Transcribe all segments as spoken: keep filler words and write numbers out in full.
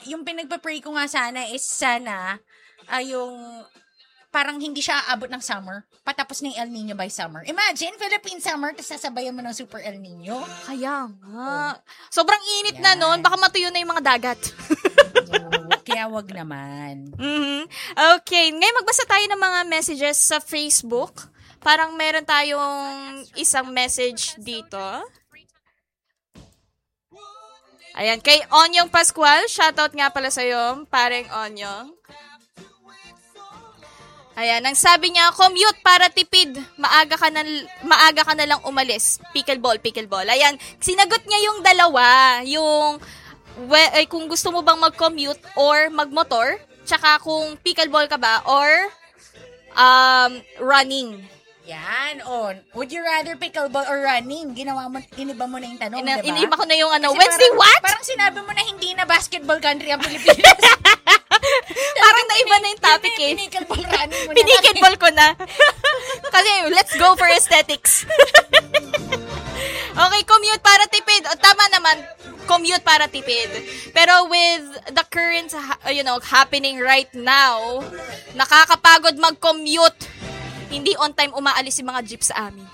yung pinagpa-pray ko nga sana is sana, uh, yung parang hindi siya aabot ng summer. Patapos ng El Nino by summer. Imagine, Philippine summer, tapos sasabayan mo ng super El Nino. Kaya nga. Oh. Sobrang init Yan. na nun. Baka matuyo na yung mga dagat. oh, kaya wag naman. Mm-hmm. Okay. Ngayon, magbasa tayo ng mga messages sa Facebook. Parang meron tayong isang message dito. Ayan. Kay Onyong Pascual. Shoutout nga pala sa'yo, pareng Onyong. Ayan, ang sabi niya, commute para tipid. Maaga ka na, maaga ka na lang umalis. Pickleball, pickleball. Ayan, sinagot niya yung dalawa. Yung, we, ay, kung gusto mo bang mag-commute or mag-motor. Tsaka kung pickleball ka ba or um, running. Yan, on. Would you rather pickleball or running? Ginawa mo, iniba mo na yung tanong, Ina, diba? Iniba ko na yung ano, Kasi Wednesday parang, what? Parang sinabi mo na hindi na basketball country ang Pilipinas. Parang naiba na yung topic eh. Pinikilball running mo na. Pinikilball ko na. Kasi let's go for aesthetics. Okay, commute para tipid. O, tama naman, commute para tipid. Pero with the current, you know, happening right now, nakakapagod mag-commute. Hindi on time umaalis yung mga jeep sa amin.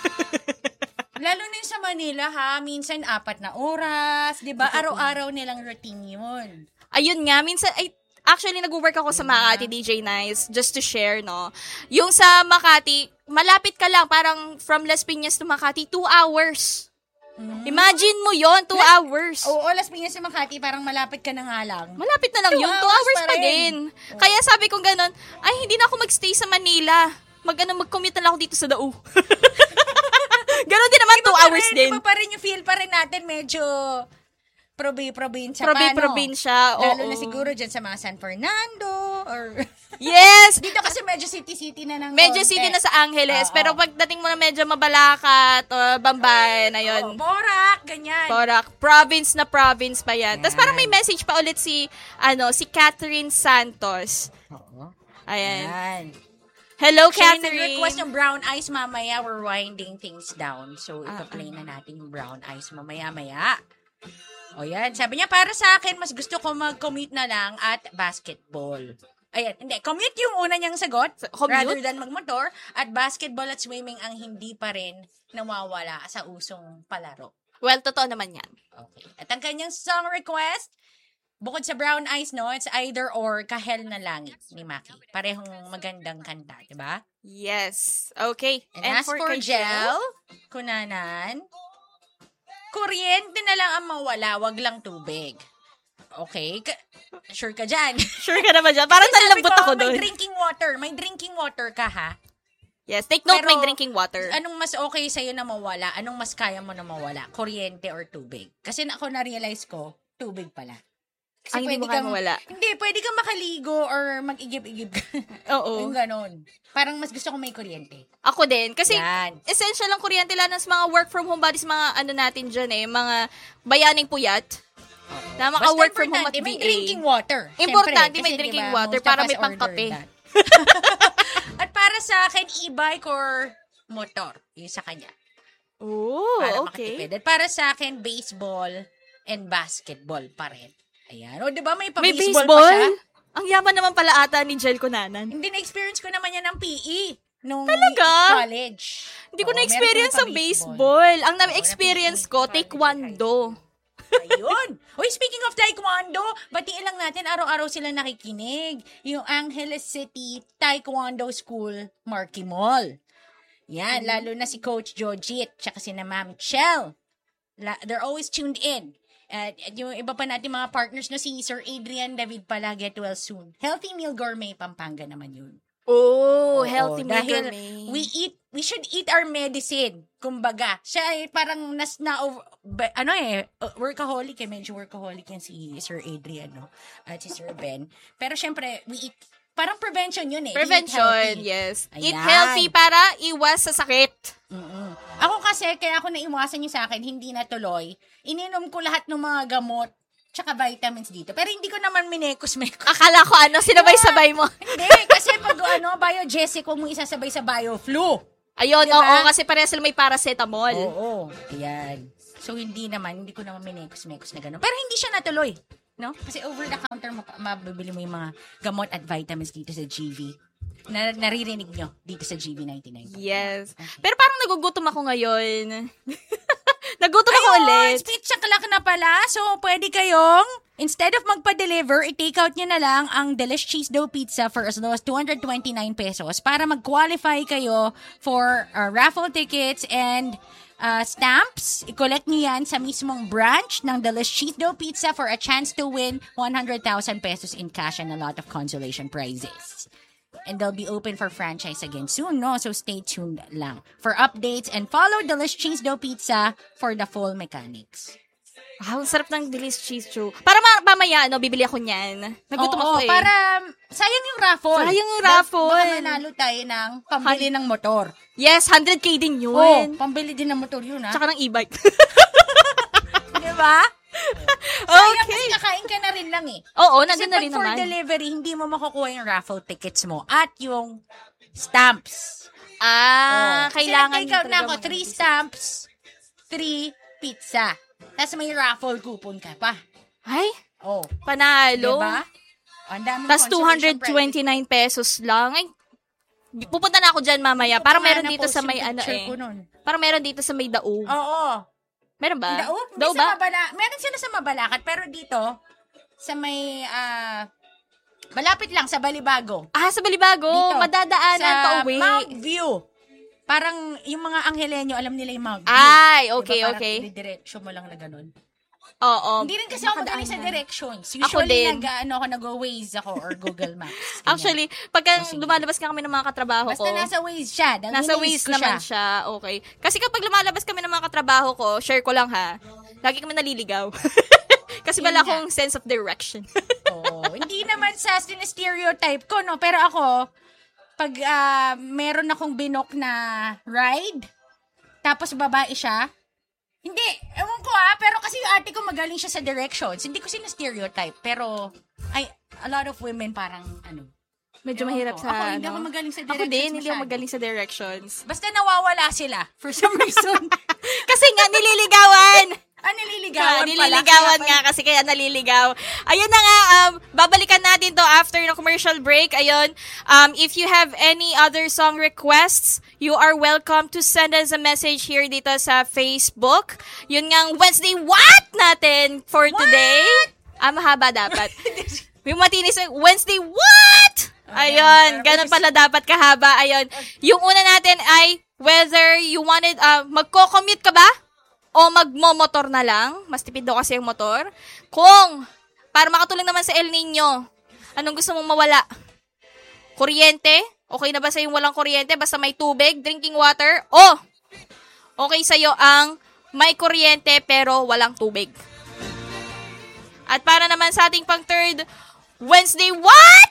Lalo na sa Manila ha, minsan apat na oras, 'di ba? Araw-araw nilang routine 'yun. Ayun nga, minsan ay actually nag-work ako sa Makati, D J Nice, just to share, no. Yung sa Makati, malapit ka lang, parang from Las Piñas to Makati, two hours. Mm. Imagine mo yon two Las, hours. Oo, oh, Las Piñas to Makati, parang malapit ka na nga lang. Malapit na lang yun, two hours pa, pa din. Oh. Kaya sabi kong ganun, ay hindi na ako magstay sa Manila. Mag-ano, mag-commute na lang ako dito sa Dao. Ganon din naman, two hours rin, din. Iba pa rin yung feel pa rin natin, medyo probi-probinsya pa, probi-probinsya, no? oo. Lalo na siguro dyan sa mga San Fernando, or... Yes! Dito kasi medyo city-city na ng Medyo konti. city na sa Angeles, uh, pero pagdating mo na medyo Mabalacat, o Bambay, na yun. Oh, Borac, ganyan. Borac, province na province pa yan. Tapos parang may message pa ulit si, ano, si Catherine Santos. Oo. Ayan. Ayan. Hello, Siya Catherine. yung nag-request ng brown eyes mamaya. We're winding things down. So, ipa-play na natin yung brown eyes mamaya-maya. O yan. Sabi niya, para sa akin, mas gusto ko mag-commute na lang at basketball. Ayan. Hindi. Commute yung una niyang sagot. Commute? Rather than mag-motor. At basketball at swimming ang hindi pa rin nawawala sa usong palaro. Well, totoo naman yan. Okay. At ang kanyang song request, bukod sa Brown Eyes, no, it's either or Kahel na Langit ni Maki. Parehong magandang kanta, di ba? Yes. Okay. And, And as for, for Kajel, Gel, kunanan, kuryente na lang ang mawala, wag lang tubig. Okay? Ka- sure ka dyan? Sure ka naman dyan? Parang nalambot ako doon. May drinking water. May drinking water ka, ha? Yes. Take note, Pero, may drinking water. Anong mas okay sa'yo na mawala? Anong mas kaya mo na mawala? Kuryente or tubig? Kasi ako na-realize ko, tubig pala. Kasi ang hindi mo kaya mawala. Hindi, pwede kang makaligo or mag-igib-igib ka. Oo. Yung ganon. Parang mas gusto ko may kuryente. Ako din. Kasi, Yan. essential lang kuryente lang sa mga work from home bodies, mga ano natin dyan eh, mga bayaning puyat. Oh. Na maka-work from home at V A. May drinking water. Importante, Siyempre, may drinking diba, water para may pangkape. At para sa akin, e-bike or motor. Yung sa kanya. Oh, para okay. Makatipid. At para sa akin, baseball and basketball pa rin. Ayan. O, diba may may pa-baseball baseball? pa siya? Ang yaman naman pala ata ni Jel Kunanan. Hindi na-experience ko naman yan ng P E. Nung Talaga? college. Hindi ko Oo, na-experience meron ang ko baseball. Ang Oo, na-experience na-P E. ko, taekwondo. Ayun. Uy, speaking of taekwondo, batiin lang natin, araw-araw sila nakikinig. Yung Angeles City Taekwondo School, Marky Mall. Yan, mm-hmm. Lalo na si Coach Jojit, tsaka si na Ma'am Chel. La- they're always tuned in. At, at yung iba pa natin mga partners no, si Sir Adrian David pala, get well soon. Healthy Meal Gourmet, Pampanga naman yun. Oh, Oo, healthy meal dahil gourmet. we eat, we should eat our medicine. Kumbaga, siya ay parang nas na, ba, ano eh, workaholic eh, medyo workaholic yan si Sir Adrian, no? At si Sir Ben. Pero syempre, we eat, parang prevention yun eh. Prevention, yes. Ayan. Eat healthy para iwas sa sakit. Mm-mm. Ako kasi, kaya ako naiwasan yung sa akin, hindi natuloy. Ininom ko lahat ng mga gamot tsaka vitamins dito. Pero hindi ko naman minekos-mekos. Akala ko ano, sinabay-sabay mo. Hindi, kasi pag ano, biogesic, huwag mo isasabay sa bioflu. Ayun, diba? oo, kasi pareha sila may paracetamol. Oo, ayan. So, hindi naman, hindi ko naman minekos-mekos na gano'n. Pero hindi siya natuloy. No? Kasi over-the-counter, map- mabibili mo yung mga gamot at vitamins dito sa G V. Na naririnig nyo dito sa G V ninety-nine. Yes. Pero parang nagugutom ako ngayon. Nagutom ako Ayun, ulit. speech clock na pala. So, pwede kayong, instead of magpa-deliver, i-take out nyo na lang ang Delish Cheese Dough Pizza for as low as two hundred twenty-nine pesos para mag-qualify kayo for uh, raffle tickets and uh, stamps. I-collect nyo yan sa mismong branch ng Delish Cheese Dough Pizza for a chance to win one hundred thousand pesos in cash and a lot of consolation prizes. And they'll be open for franchise again soon, no? So stay tuned lang for updates and follow Delish Cheese Dough Pizza for the full mechanics. Wow, ang sarap ng Delish Cheese Dough. Para ma- mamaya, no, bibili ako niyan. Nagutom Oo, ako eh. para sayang yung raffle. Sayang yung raffle. Baka manalo tayo ng pambili ng motor. Yes, one hundred K din yun. Oh, pambili din ng motor yun, ha? Tsaka ng e-bike. Diba? Sayang Okay. kasi kakain ka na rin lang eh. Oo, Kasi nandun na pag rin for naman. delivery, hindi mo makukuha yung raffle tickets mo at yung stamps. Ah, Oh. kailangan Kasi nag-take out na ako, talaga three mag- stamps, three pizza. Tapos may raffle coupon ka pa. Ay, Oh, panalo. diba? Ang dami Tapos two hundred twenty-nine pesos lang. Ay, pupunta na ako dyan mamaya. Para meron dito sa may ano eh. Para meron dito sa may daog. Oo. Meron ba? Daog? Hindi Daog sa ba? Mabala. Meron sila sa Mabalacat, pero dito, sa may, ah, malapit lang, sa Balibago. Ah, sa Balibago. Dito. Madadaanan Sa pa uwi. Mount View. Parang yung mga Angeleño, alam nila yung Mount View. Ay, okay, diba, okay. Parang diretso mo lang na ganun. Oo. Hindi rin kasi ako magaling sa Nakadaanan. directions. Ako Usually, din. nag, ano, ako, nag-Waze ako or Google Maps. Ganyan. Actually, pagka Oh, sige. lumalabas ka kami ng mga katrabaho Basta ko, nasa Waze siya. Dahil nasa hinilis Waze ko naman siya. Okay. Kasi kapag lumalabas kami ng mga katrabaho ko, share ko lang ha, lagi kami naliligaw. Kasi Yun wala nga. akong sense of direction. Oo. Hindi naman sa stereotype ko, no? Pero ako, pag ah, meron akong binok na ride, tapos babae siya, hindi, ewan ko ah, pero kasi yung ate ko magaling siya sa directions. Hindi ko sina-stereotype, pero ay, a lot of women parang, ano, Medyo ewan mahirap ko. sa Ako, hindi ano. ako magaling sa Ako directions din, hindi ako masyado. magaling sa directions. Basta nawawala sila, for some reason. Kasi nga, nililigawan! ah, nililigawan pala. nililigawan Kaya nga kasi kaya naliligaw. Ayun na nga, um, babalikan natin to after ng commercial break. Ayun, um, if you have any other song requests, you are welcome to send us a message here dito sa Facebook. Yun nga, Wednesday what natin for today. Ah, mahaba dapat. Yung matinis, Wednesday what? Ayun, ganun pala dapat kahaba. Ayun, yung una natin ay whether you wanted, uh, magko-commute ka ba? O magmo-motor na lang. Mas tipid daw kasi yung motor. Kung, para makatulong naman sa El Nino, anong gusto mong mawala? Kuryente? Okay na ba sa yung walang kuryente? Basta may tubig, drinking water? O, okay sa'yo ang may kuryente pero walang tubig. At para naman sa ating pang third Wednesday, what?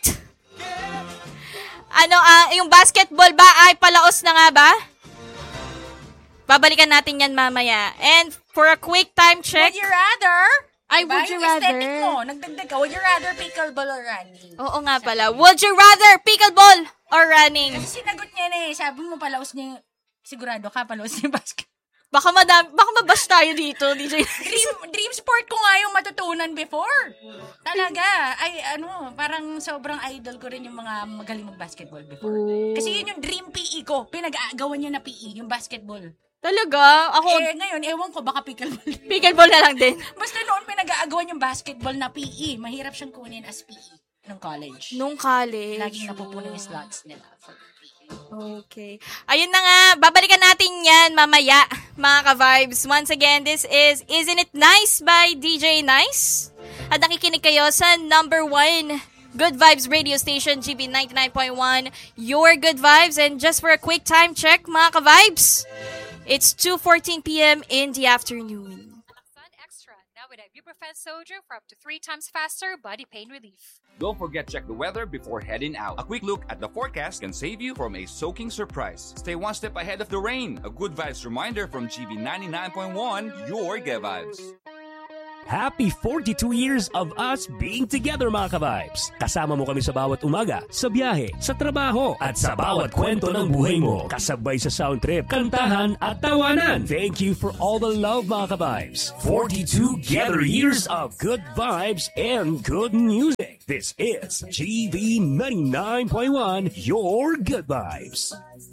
Ano, ah, yung basketball ba ay palaos na nga ba? Babalikan natin yan mamaya. And for a quick time check, Would you rather? Ay, Diba? would you Yung rather? aesthetic mo, nagdagdag ka. Would you rather pickleball or running? Oo nga pala. Would you rather pickleball or running? Kasi sinagot niya na eh. Sabi mo palaos niya yung... Sigurado ka, palaos niya yung basket. Baka madami, baka mabash tayo dito, D J. Dream, dream sport ko nga yung matutunan before. Talaga. Ay, ano, parang sobrang idol ko rin yung mga magaling mag-basketball before. Kasi yun yung dream P E ko. Pinag-aagawan niya na P E, yung basketball. Talaga? Ako, Eh, ngayon, ewan ko, baka pickleball. pickleball na lang din. Basta noon pinag-aagawan yung basketball na P E. Mahirap siyang kunin as P E nung college. Nung college. Laging napupuno yung slots nila for P E. Okay. Ayun na nga, babalikan natin yan mamaya, mga ka-vibes. Once again, this is Isn't It Nice by D J Nice. At nakikinig kayo sa number one Good Vibes radio station, G B ninety-nine point one, your good vibes. And just for a quick time check, mga ka-vibes, it's two fourteen p.m. in the afternoon. Sun Extra, now with ibuprofen soju for up to three times faster body pain relief. Don't forget check the weather before heading out. A quick look at the forecast can save you from a soaking surprise. Stay one step ahead of the rain. A good vibes reminder from G B ninety-nine point one, your good vibes. Happy forty-two years of us being together, mga ka-vibes. Kasama mo kami sa bawat umaga, sa biyahe, sa trabaho, at sa bawat kwento ng buhay mo. Kasabay sa sound trip, kantahan, at tawanan. Thank you for all the love, mga ka-vibes. forty-two together years of good vibes and good music. This is G V ninety-nine point one, your good vibes.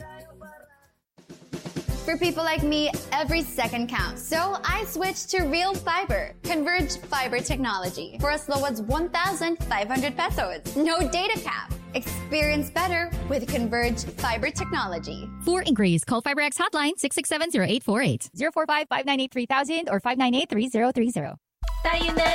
For people like me, every second counts. So I switched to Real Fiber, Converge Fiber technology, for as low as one thousand five hundred pesos. No data cap. Experience better with Converge Fiber technology. For inquiries, call FiberX hotline six six seven zero eight four eight, zero four five five nine eight three thousand or five nine eight three zero three zero. Tayo na